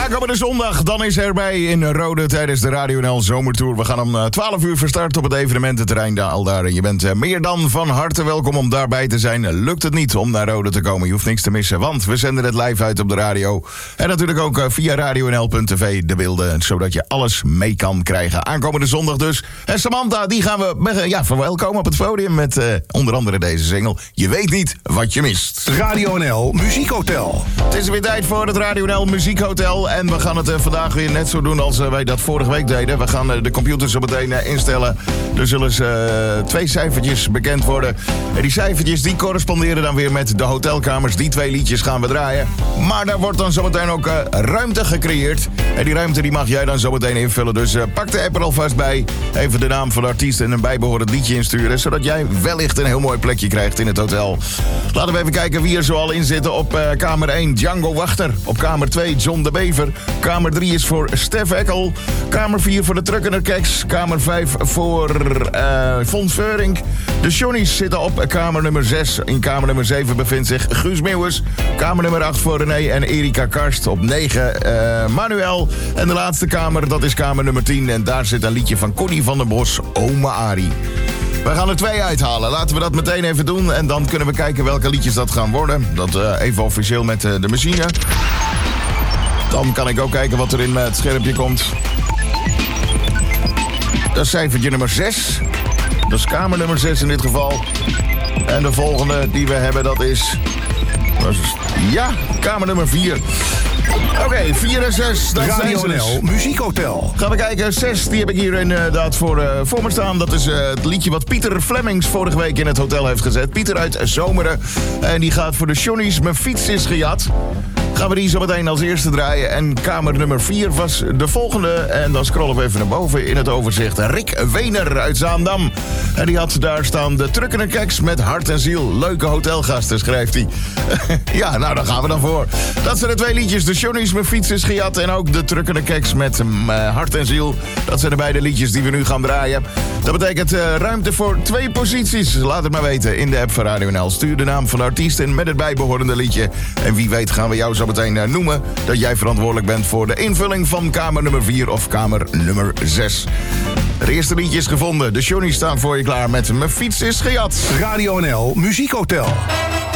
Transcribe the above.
Aankomende zondag, dan is erbij in Rode tijdens de Radio NL Zomertour. We gaan om 12 uur van start op het evenemententerrein daar. En je bent meer dan van harte welkom om daarbij te zijn. Lukt het niet om naar Rode te komen, je hoeft niks te missen. Want we zenden het live uit op de radio. En natuurlijk ook via radionl.tv de beelden. Zodat je alles mee kan krijgen. Aankomende zondag dus. En Samantha, die gaan we verwelkomen op het podium met onder andere deze single. Je weet niet wat je mist. Radio NL Muziekhotel. Het is weer tijd voor het Radio NL Muziekhotel. En we gaan het vandaag weer net zo doen als wij dat vorige week deden. We gaan de computer zo meteen instellen. Er zullen 2 cijfertjes bekend worden. En die cijfertjes die corresponderen dan weer met de hotelkamers. Die 2 liedjes gaan we draaien. Maar daar wordt dan zometeen ook ruimte gecreëerd. En die ruimte die mag jij dan zometeen invullen. Dus pak de app er alvast bij. Even de naam van de artiest en een bijbehorend liedje insturen. Zodat jij wellicht een heel mooi plekje krijgt in het hotel. Laten we even kijken wie er zoal in zitten. Op kamer 1 Django Wachter. Op kamer 2 John de Bever. Kamer 3 is voor Stef Eckel. Kamer 4 voor de Truckener Keks. Kamer 5 voor Fons Veurink. De Johnny's zitten op kamer nummer 6. In kamer nummer 7 bevindt zich Guus Meeuwis. Kamer nummer 8 voor René en Erika Karst. Op 9 Manuel. En de laatste kamer, dat is kamer nummer 10. En daar zit een liedje van Connie van der Bos, Oma Ari. We gaan er 2 uithalen. Laten we dat meteen even doen. En dan kunnen we kijken welke liedjes dat gaan worden. Dat even officieel met de machine. Dan kan ik ook kijken wat er in het schermpje komt. Dat is cijfertje nummer 6. Dat is kamer nummer 6 in dit geval. En de volgende die we hebben, dat is... Ja, kamer nummer 4. Oké, 4 en 6. Dat Radio zijn NL Muziekhotel. Gaan we kijken. 6, die heb ik hier inderdaad voor me staan. Dat is het liedje wat Pieter Flemings vorige week in het hotel heeft gezet. Pieter uit Zomeren. En die gaat voor de Johnny's Mijn fiets is gejat. Gaan we die zo meteen als eerste draaien. En kamer nummer 4 was de volgende. En dan scrollen we even naar boven in het overzicht. Rick Wener uit Zaandam. En die had daar staan de Truckener Keks met hart en ziel. Leuke hotelgasten, schrijft hij. Ja, nou, daar gaan we dan voor. Dat zijn de 2 liedjes. De Johnny's Mijn fiets is gejat. En ook de Truckener Keks met hart en ziel. Dat zijn de beide liedjes die we nu gaan draaien. Dat betekent ruimte voor 2 posities. Laat het maar weten in de app van Radio NL. Stuur de naam van de artiest in met het bijbehorende liedje. En wie weet gaan we jou zo meteen noemen dat jij verantwoordelijk bent voor de invulling van kamer nummer 4 of kamer nummer 6. Het eerste liedje is gevonden. De Johnny's staan voor je klaar met Mijn fiets is gejat. Radio NL Muziekhotel.